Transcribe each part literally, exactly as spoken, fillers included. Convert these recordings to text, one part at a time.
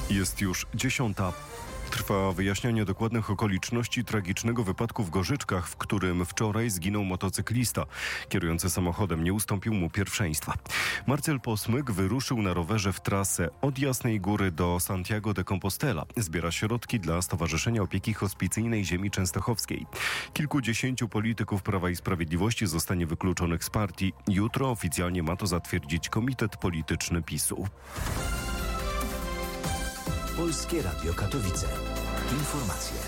Jest już dziesiąta. Trwa wyjaśnianie dokładnych okoliczności tragicznego wypadku w Gorzyczkach, w którym wczoraj zginął motocyklista. Kierujący samochodem nie ustąpił mu pierwszeństwa. Marcel Posmyk wyruszył na rowerze w trasę od Jasnej Góry do Santiago de Compostela. Zbiera środki dla Stowarzyszenia Opieki Hospicyjnej Ziemi Częstochowskiej. Kilkudziesięciu polityków Prawa i Sprawiedliwości zostanie wykluczonych z partii. Jutro oficjalnie ma to zatwierdzić Komitet Polityczny PiSu. Polskie Radio Katowice. Informacje.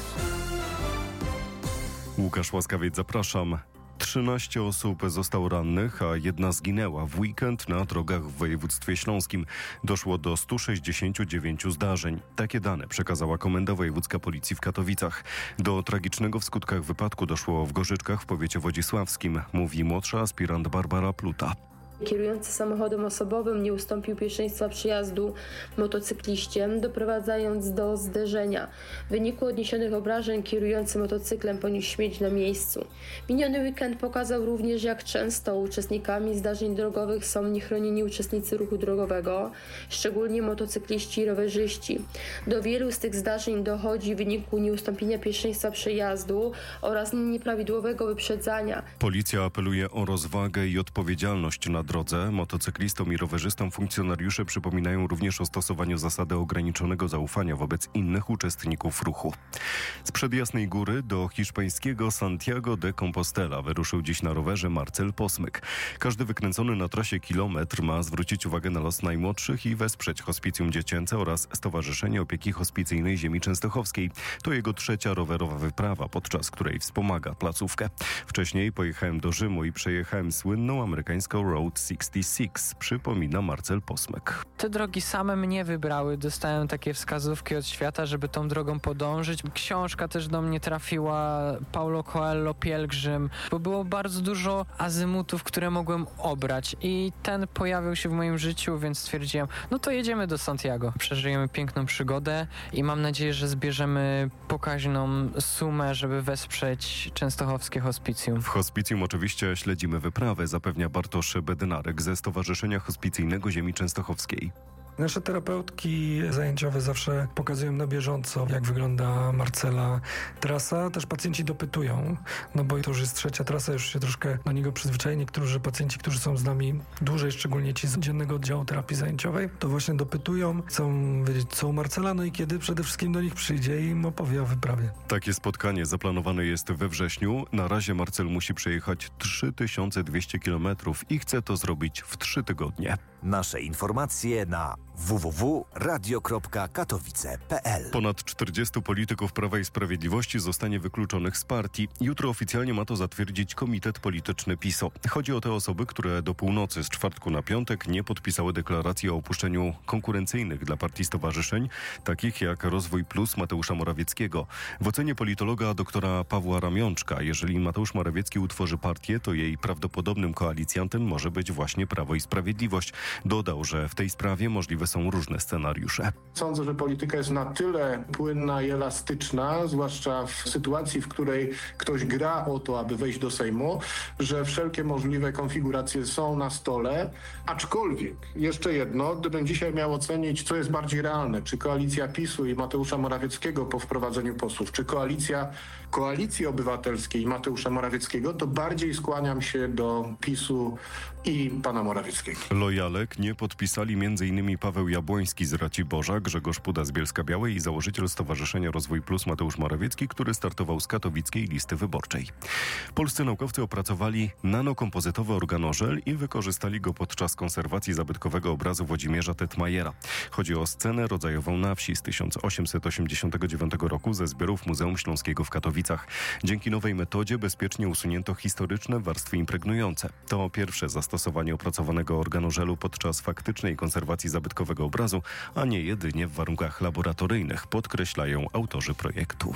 Łukasz Łaskawiec, zapraszam. trzynaście osób zostało rannych, a jedna zginęła w weekend na drogach w województwie śląskim. Doszło do stu sześćdziesięciu dziewięciu zdarzeń. Takie dane przekazała Komenda Wojewódzka Policji w Katowicach. Do tragicznego w skutkach wypadku doszło w Gorzyczkach w powiecie wodzisławskim, mówi młodsza aspirant Barbara Pluta. Kierujący samochodem osobowym nie ustąpił pierwszeństwa przejazdu motocykliście, doprowadzając do zderzenia. W wyniku odniesionych obrażeń kierujący motocyklem poniósł śmierć na miejscu. Miniony weekend pokazał również, jak często uczestnikami zdarzeń drogowych są niechronieni uczestnicy ruchu drogowego, szczególnie motocykliści i rowerzyści. Do wielu z tych zdarzeń dochodzi w wyniku nieustąpienia pierwszeństwa przejazdu oraz nieprawidłowego wyprzedzania. Policja apeluje o rozwagę i odpowiedzialność na drodze. Motocyklistom i rowerzystom funkcjonariusze przypominają również o stosowaniu zasady ograniczonego zaufania wobec innych uczestników ruchu. Sprzed Jasnej Góry do hiszpańskiego Santiago de Compostela wyruszył dziś na rowerze Marcel Posmyk. Każdy wykręcony na trasie kilometr ma zwrócić uwagę na los najmłodszych i wesprzeć Hospicjum Dziecięce oraz Stowarzyszenie Opieki Hospicyjnej Ziemi Częstochowskiej. To jego trzecia rowerowa wyprawa, podczas której wspomaga placówkę. Wcześniej pojechałem do Rzymu i przejechałem słynną amerykańską Road sześćdziesiąt sześć, przypomina Marcel Posmyk. Te drogi same mnie wybrały. Dostałem takie wskazówki od świata, żeby tą drogą podążyć. Książka też do mnie trafiła, Paulo Coelho, Pielgrzym, bo było bardzo dużo azymutów, które mogłem obrać i ten pojawił się w moim życiu, więc stwierdziłem, no to jedziemy do Santiago. Przeżyjemy piękną przygodę i mam nadzieję, że zbierzemy pokaźną sumę, żeby wesprzeć częstochowskie hospicjum. W hospicjum oczywiście śledzimy wyprawę, zapewnia Bartosz Bednarek ze Stowarzyszenia Hospicyjnego Ziemi Częstochowskiej. Nasze terapeutki zajęciowe zawsze pokazują na bieżąco, jak wygląda Marcela trasa. Też pacjenci dopytują, no bo to już jest trzecia trasa, już się troszkę do niego przyzwyczaili. Niektórzy pacjenci, którzy są z nami dłużej, szczególnie ci z dziennego oddziału terapii zajęciowej, to właśnie dopytują, chcą wiedzieć, co u Marcela, no i kiedy przede wszystkim do nich przyjdzie i im opowie o wyprawie. Takie spotkanie zaplanowane jest we wrześniu. Na razie Marcel musi przejechać trzy tysiące dwieście kilometrów i chce to zrobić w trzy tygodnie. Nasze informacje na w w w kropka radio kropka katowice kropka p l. Ponad czterdziestu polityków Prawa i Sprawiedliwości zostanie wykluczonych z partii. Jutro oficjalnie ma to zatwierdzić Komitet Polityczny PiSu. Chodzi o te osoby, które do północy z czwartku na piątek nie podpisały deklaracji o opuszczeniu konkurencyjnych dla partii stowarzyszeń, takich jak Rozwój Plus Mateusza Morawieckiego. W ocenie politologa doktora Pawła Ramionczka, jeżeli Mateusz Morawiecki utworzy partię, to jej prawdopodobnym koalicjantem może być właśnie Prawo i Sprawiedliwość. Dodał, że w tej sprawie możliwe są różne scenariusze. Sądzę, że polityka jest na tyle płynna i elastyczna, zwłaszcza w sytuacji, w której ktoś gra o to, aby wejść do Sejmu, że wszelkie możliwe konfiguracje są na stole. Aczkolwiek, jeszcze jedno, gdybym dzisiaj miał ocenić, co jest bardziej realne, czy koalicja PiSu i Mateusza Morawieckiego po wprowadzeniu posłów, czy koalicja Koalicji Obywatelskiej i Mateusza Morawieckiego, to bardziej skłaniam się do PiSu i pana Morawieckiego. Lojalek nie podpisali m.in. Paweł Jabłoński z Raciborza, Grzegorz Puda z Bielska-Białej i założyciel Stowarzyszenia Rozwój Plus Mateusz Morawiecki, który startował z katowickiej listy wyborczej. Polscy naukowcy opracowali nanokompozytowy organożel i wykorzystali go podczas konserwacji zabytkowego obrazu Włodzimierza Tetmajera. Chodzi o scenę rodzajową na wsi z tysiąc osiemset osiemdziesiątego dziewiątego roku ze zbiorów Muzeum Śląskiego w Katowicach. Dzięki nowej metodzie bezpiecznie usunięto historyczne warstwy impregnujące. To pierwsze zastosowanie opracowanego organożelu podczas faktycznej konserwacji zabytkowego obrazu, a nie jedynie w warunkach laboratoryjnych, podkreślają autorzy projektu.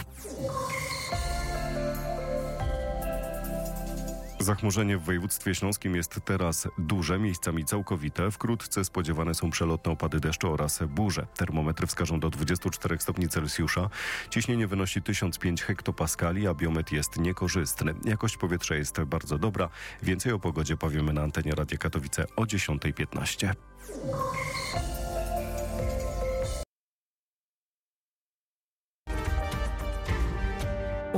Zachmurzenie w województwie śląskim jest teraz duże, miejscami całkowite. Wkrótce spodziewane są przelotne opady deszczu oraz burze. Termometry wskażą do dwudziestu czterech stopni Celsjusza. Ciśnienie wynosi tysiąc pięć hektopaskali, a biometr jest niekorzystny. Jakość powietrza jest bardzo dobra. Więcej o pogodzie powiemy na antenie Radia Katowice o dziesiątej piętnaście.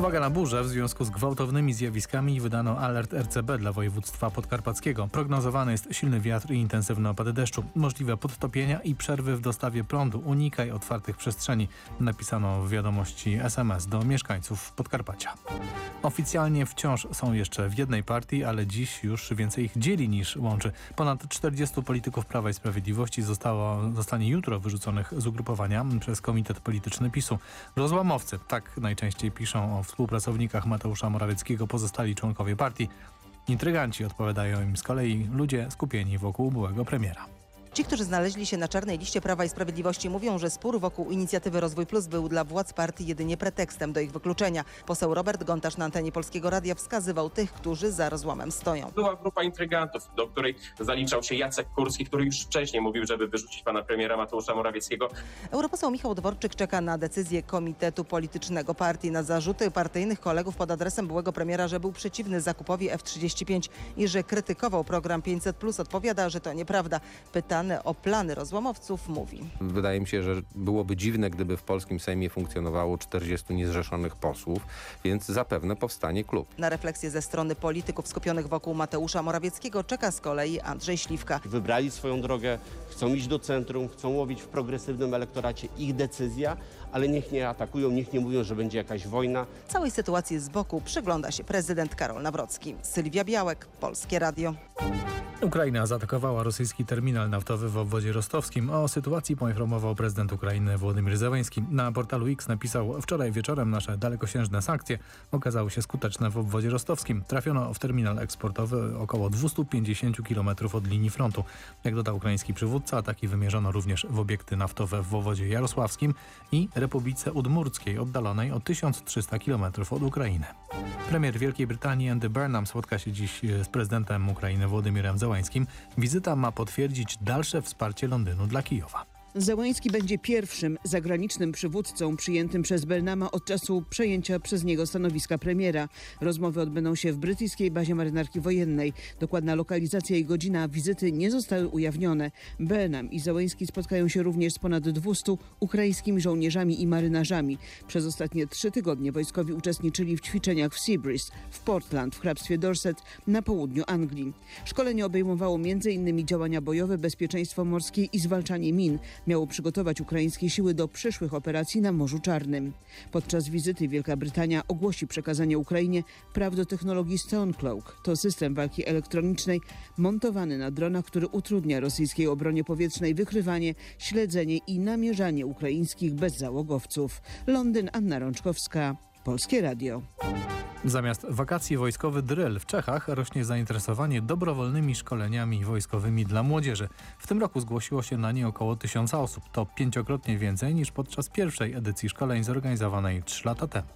Uwaga na burzę, w związku z gwałtownymi zjawiskami wydano alert R C B dla województwa podkarpackiego. Prognozowany jest silny wiatr i intensywne opady deszczu. Możliwe podtopienia i przerwy w dostawie prądu. Unikaj otwartych przestrzeni. Napisano w wiadomości S M S do mieszkańców Podkarpacia. Oficjalnie wciąż są jeszcze w jednej partii, ale dziś już więcej ich dzieli niż łączy. Ponad czterdziestu polityków Prawa i Sprawiedliwości zostało, zostanie jutro wyrzuconych z ugrupowania przez Komitet Polityczny PiSu. Rozłamowcy, tak najczęściej piszą o współpracownikach Mateusza Morawieckiego pozostali członkowie partii. Intryganci odpowiadają im z kolei ludzie skupieni wokół byłego premiera. Ci, którzy znaleźli się na czarnej liście Prawa i Sprawiedliwości, mówią, że spór wokół inicjatywy Rozwój Plus był dla władz partii jedynie pretekstem do ich wykluczenia. Poseł Robert Gontarz na antenie Polskiego Radia wskazywał tych, którzy za rozłamem stoją. Była grupa intrygantów, do której zaliczał się Jacek Kurski, który już wcześniej mówił, żeby wyrzucić pana premiera Mateusza Morawieckiego. Europoseł Michał Dworczyk czeka na decyzję Komitetu Politycznego Partii. Na zarzuty partyjnych kolegów pod adresem byłego premiera, że był przeciwny zakupowi F trzydzieści pięć i że krytykował program pięćset plus, odpowiada, że to nieprawda. Pytany o plany rozłamowców mówi. Wydaje mi się, że byłoby dziwne, gdyby w polskim Sejmie funkcjonowało czterdziestu niezrzeszonych posłów, więc zapewne powstanie klub. Na refleksję ze strony polityków skupionych wokół Mateusza Morawieckiego czeka z kolei Andrzej Śliwka. Wybrali swoją drogę, chcą iść do centrum, chcą łowić w progresywnym elektoracie, ich decyzja, ale niech nie atakują, niech nie mówią, że będzie jakaś wojna. Całej sytuacji z boku przygląda się prezydent Karol Nawrocki. Sylwia Białek, Polskie Radio. Ukraina zaatakowała rosyjski terminal naftowy w obwodzie rostowskim. O sytuacji poinformował prezydent Ukrainy Wołodymyr Zełenski. Na portalu X napisał: wczoraj wieczorem nasze dalekosiężne sankcje okazały się skuteczne w obwodzie rostowskim. Trafiono w terminal eksportowy około dwieście pięćdziesiąt kilometrów od linii frontu. Jak dodał ukraiński przywódca, ataki wymierzono również w obiekty naftowe w obwodzie jarosławskim i Republice Udmurckiej, oddalonej o tysiąc trzysta kilometrów od Ukrainy. Premier Wielkiej Brytanii Andy Burnham spotka się dziś z prezydentem Ukrainy Wołodymyrem Zełenskim. Wizyta ma potwierdzić dalsze wsparcie Londynu dla Kijowa. Zełenski będzie pierwszym zagranicznym przywódcą przyjętym przez Burnhama od czasu przejęcia przez niego stanowiska premiera. Rozmowy odbędą się w brytyjskiej bazie marynarki wojennej. Dokładna lokalizacja i godzina wizyty nie zostały ujawnione. Burnham i Zełenski spotkają się również z ponad dwustu ukraińskimi żołnierzami i marynarzami. Przez ostatnie trzy tygodnie wojskowi uczestniczyli w ćwiczeniach w Seabreeze, w Portland, w hrabstwie Dorset, na południu Anglii. Szkolenie obejmowało między innymi działania bojowe, bezpieczeństwo morskie i zwalczanie min. Miało przygotować ukraińskie siły do przyszłych operacji na Morzu Czarnym. Podczas wizyty Wielka Brytania ogłosi przekazanie Ukrainie praw do technologii Stonecloak. To system walki elektronicznej montowany na dronach, który utrudnia rosyjskiej obronie powietrznej wykrywanie, śledzenie i namierzanie ukraińskich bezzałogowców. Londyn, Anna Rączkowska, Polskie Radio. Zamiast wakacji wojskowy drill w Czechach rośnie zainteresowanie dobrowolnymi szkoleniami wojskowymi dla młodzieży. W tym roku zgłosiło się na nie około tysiąca osób. To pięciokrotnie więcej niż podczas pierwszej edycji szkoleń zorganizowanej trzy lata temu.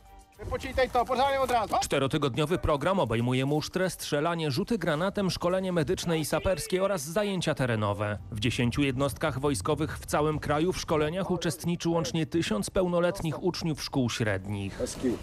Czterotygodniowy program obejmuje musztrę, strzelanie, rzuty granatem, szkolenie medyczne i saperskie oraz zajęcia terenowe. W dziesięciu jednostkach wojskowych w całym kraju w szkoleniach uczestniczy łącznie tysiąc pełnoletnich uczniów szkół średnich.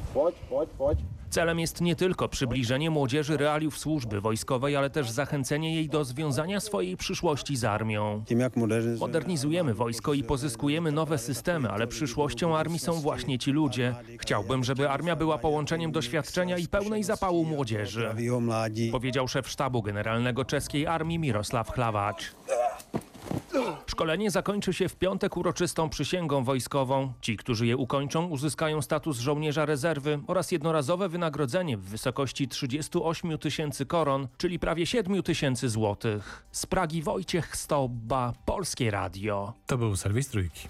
Celem jest nie tylko przybliżenie młodzieży realiów służby wojskowej, ale też zachęcenie jej do związania swojej przyszłości z armią. Modernizujemy wojsko i pozyskujemy nowe systemy, ale przyszłością armii są właśnie ci ludzie. Chciałbym, żeby armia była połączeniem doświadczenia i pełnej zapału młodzieży, powiedział szef sztabu generalnego czeskiej armii Mirosław Chlawacz. Szkolenie zakończy się w piątek uroczystą przysięgą wojskową. Ci, którzy je ukończą, uzyskają status żołnierza rezerwy oraz jednorazowe wynagrodzenie w wysokości trzydziestu ośmiu tysięcy koron, czyli prawie siedmiu tysięcy złotych. Z Pragi Wojciech Stobba, Polskie Radio. To był serwis Trójki.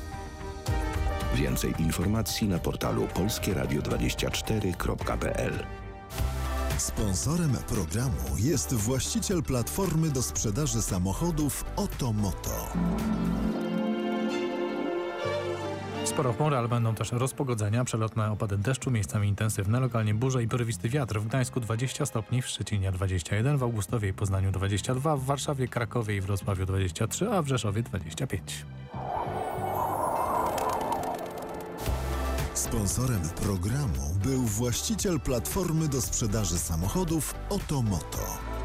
Więcej informacji na portalu polskie radio dwadzieścia cztery kropka p l. Sponsorem programu jest właściciel platformy do sprzedaży samochodów Otomoto. Sporo chmury, ale będą też rozpogodzenia, przelotne opady deszczu, miejscami intensywne, lokalnie burze i porywisty wiatr. W Gdańsku dwadzieścia stopni, w Szczecinie dwadzieścia jeden, w Augustowie i Poznaniu dwadzieścia dwa, w Warszawie, Krakowie i Wrocławiu dwadzieścia trzy, a w Rzeszowie dwadzieścia pięć. Sponsorem programu był właściciel platformy do sprzedaży samochodów Otomoto.